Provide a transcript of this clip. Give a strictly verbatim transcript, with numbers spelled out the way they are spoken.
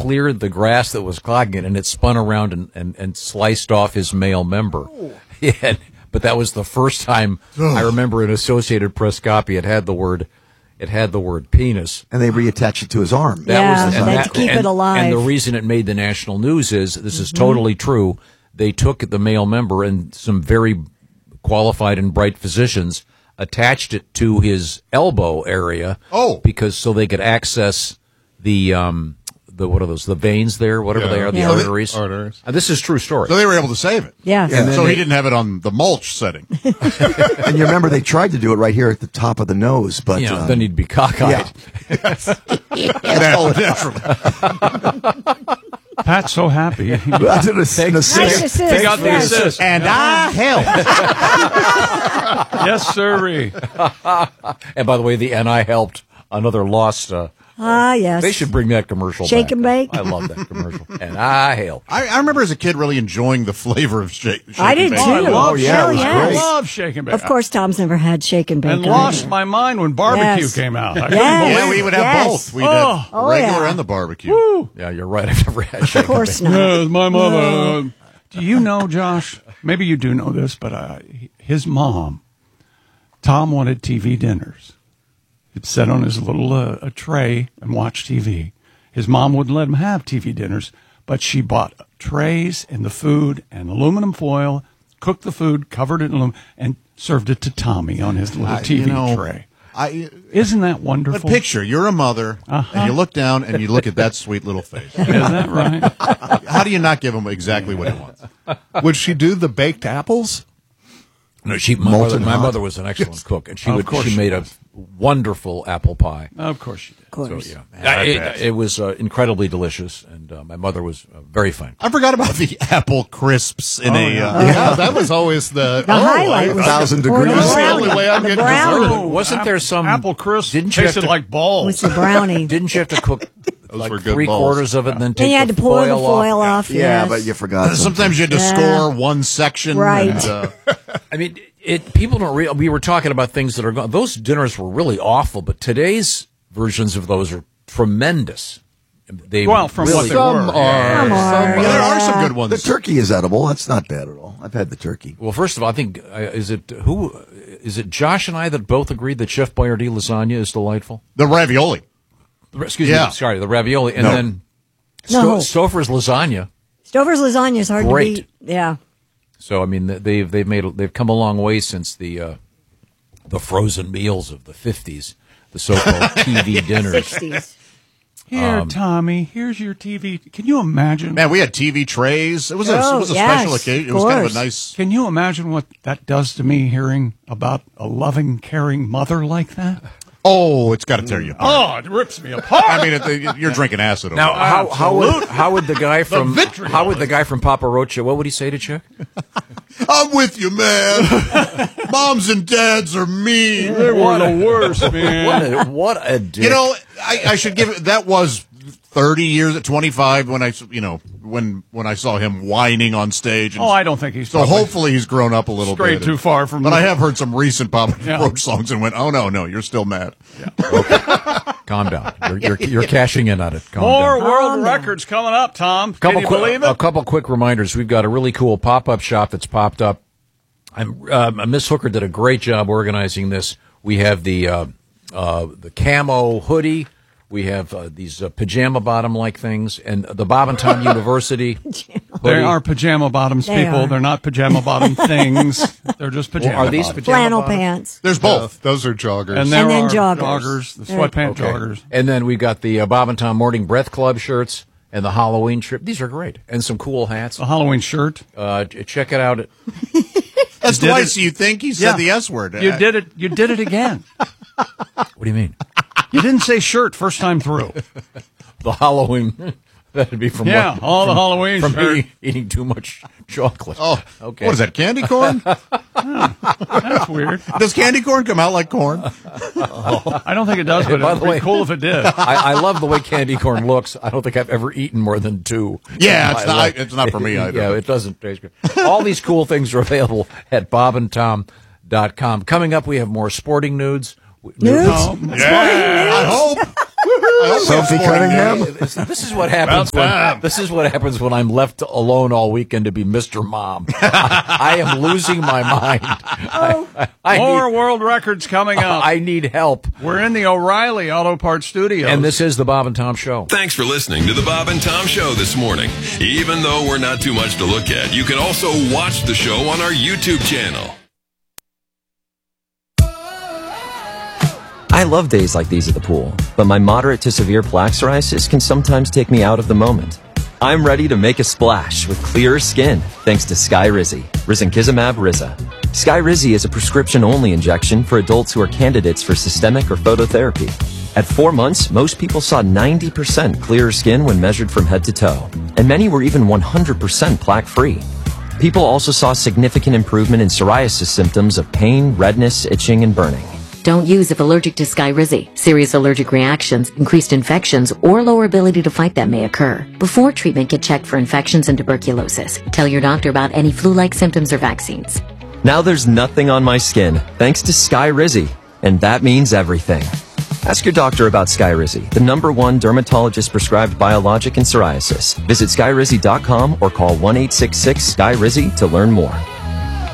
cleared the grass that was clogging it, and it spun around and, and, and sliced off his male member. Oh. Yeah, but that was the first time I remember an Associated Press copy. It had the word, it had the word penis, and they reattached it to his arm. That yeah, was the, and that, to keep and, it alive. And the reason it made the national news is this is mm-hmm. totally true. They took the male member, and some very qualified and bright physicians attached it to his elbow area. Oh, because so they could access the um. The, what are those? The veins there, whatever yeah. they are, the yeah. arteries. arteries. Uh, this is true story. So they were able to save it. Yes. Yeah. So he didn't have it on the mulch setting. And you remember they tried to do it right here at the top of the nose, but you know, um, then he'd be cockeyed. Yeah. yeah. Naturally. Pat's so happy. Take, nice assist. They got the assist. And I helped. Yes, sirree. And by the way, the and I helped another lost. Uh, Ah, yes. They should bring that commercial Shake back. and bake. I love that commercial. And I helped. I, I remember as a kid really enjoying the flavor of shake, shake I and did bake. too. Oh, I love oh, yeah, yes. I love shake and bake. Of course, Tom's never had shake and bake. And lost my mind when barbecue yes. came out. I yes. Yeah, we would have yes. both. We'd oh. have Oh, regular yeah. and the barbecue. Woo. Yeah, you're right. I've never had shake Of course and bake. not. Yes, my mother. No. Do you know, Josh? Maybe you do know this, but uh, his mom, Tom wanted T V dinners. He'd sit on his little uh, a tray and watch T V. His mom wouldn't let him have T V dinners, but she bought trays and the food and aluminum foil, cooked the food, covered it in aluminum, and served it to Tommy on his little I, T V you know, tray. I, Isn't that wonderful? But picture, you're a mother, uh-huh. and you look down and you look at that sweet little face. Isn't that right? How do you not give him exactly what he wants? Would she do the baked apples? No, she. My mother, my mother was an excellent cook, and she Of would. course She she made was. a wonderful apple pie. Of course she did. Of course. So, yeah, I it, bet. it was uh, incredibly delicious, and uh, my mother was uh, very fine. I forgot about the apple crisps in Oh, a. yeah. Uh, Yeah, that was always the, The oh, highlight I- was thousand or the degrees. That's the brownie. only way I'm the getting brownie. dessert. Wasn't there some apple crisp? Didn't you have tasted to- like balls? What's the brownie? Didn't you have to cook Those like were good three balls. quarters of it, and then take And you had the to pull the foil foil off? off. Yeah, yes. but you forgot. Sometimes you had to Yeah. score one section. Right. And, uh, I mean, it. People don't. Re- we were talking about things that are gone. Those dinners were really awful, but today's versions of those are tremendous. They Well, from really, what they Some were. are. Some are. well, there are some Yeah. good ones. The turkey is edible. That's not bad at all. I've had the turkey. Well, first of all, I think uh, is it who is it Josh and I that both agreed that Chef Boyardee lasagna is delightful. The ravioli. The- Excuse Yeah. me, sorry, the ravioli, and No. then No. Sto- Stouffer's lasagna. Stover's lasagna is hard Great. to beat. Yeah. So I mean, they've they've made they've come a long way since the uh, the frozen meals of the fifties, the so-called T V dinners. sixties. Here, Um, Tommy, here's your T V. Can you imagine? Man, we had T V trays. It was a, Oh, it was a yes, special occasion. It of was kind of course. a nice. Can you imagine what that does to me hearing about a loving, caring mother like that? Oh, it's got to tear you apart. Oh, it rips me apart. I mean, it, you're drinking acid. Over Now, it. how how would how would the guy from vitriol. how would the guy from Papa Roach? What would he say to Chick? I'm with you, man. Moms and dads are mean. They were the worst, man. What a, what a dick. You know, I, I should give it. That was thirty years at twenty-five when I, you know, when when I saw him whining on stage. And Oh, I don't think he's so probably hopefully he's grown up a little strayed bit. too far from. But I have heard some recent Papa Yeah. Roach songs and went, oh no, no, you're still mad. Calm down. You're, you're, you're cashing in on it. Calm more down. world Calm down. records coming up, Tom. Couple Can you quick, believe a it? couple quick reminders. We've got a really cool pop-up shop that's popped up. I'm, uh, Miss Hooker did a great job organizing this. We have the uh, uh, the camo hoodie. We have uh, these uh, pajama bottom-like things, and the Bob and Tom University. They hoodie. are pajama bottoms, They people. are. They're not pajama bottom things. They're just pajama Are these bottoms. pajama Flannel bottoms? pants. There's both. Those are joggers. And there And then are joggers. the sweatpant Okay. joggers. And then we've got the uh, Bob and Tom Morning Breath Club shirts and the Halloween trip. These are great. And some cool hats. The Halloween shirt. Uh, ch- check it out. At, That's did twice it. you think he said Yeah. the S word. You did it. You did it again. what do you mean? You didn't say shirt first time through. The Halloween. That'd be from Yeah, what? all the from, Halloween from shirt. eating, eating too much chocolate. Oh, okay. What is that, candy corn? That's weird. Does candy corn come out like corn? I don't think it does, but By it'd the be way- cool if it did. I, I love the way candy corn looks. I don't think I've ever eaten more than two. Yeah, in it's my not- life. it's not for me either. Yeah, it doesn't taste good. All these cool things are available at bob and tom dot com. Coming up, we have more sporting nudes. Nudes? Oh, Yeah, I hope. I also have Sophie sporting Cunningham? news. This, this is what happens when this is what happens when I'm left alone all weekend to be Mister Mom. I, I am losing my mind. I, I, I More need, world records coming up. I need help. We're in the O'Reilly Auto Parts Studios. And this is the Bob and Tom Show. Thanks for listening to the Bob and Tom Show this morning. Even though we're not too much to look at, you can also watch the show on our YouTube channel. I love days like these at the pool, but my moderate to severe plaque psoriasis can sometimes take me out of the moment. I'm ready to make a splash with clearer skin thanks to Skyrizi, Risankizumab Riza. Skyrizi is a prescription-only injection for adults who are candidates for systemic or phototherapy. At four months, most people saw ninety percent clearer skin when measured from head to toe, and many were even one hundred percent plaque-free. People also saw significant improvement in psoriasis symptoms of pain, redness, itching, and burning. Don't use if allergic to Skyrizi. Serious allergic reactions, increased infections, or lower ability to fight them may occur. Before treatment, get checked for infections and tuberculosis. Tell your doctor about any flu-like symptoms or vaccines. Now there's nothing on my skin, thanks to Skyrizi, and that means everything. Ask your doctor about Skyrizi, the number one dermatologist-prescribed biologic in psoriasis. Visit skyrizi dot com or call one eight six six, S K Y R I Z I to learn more.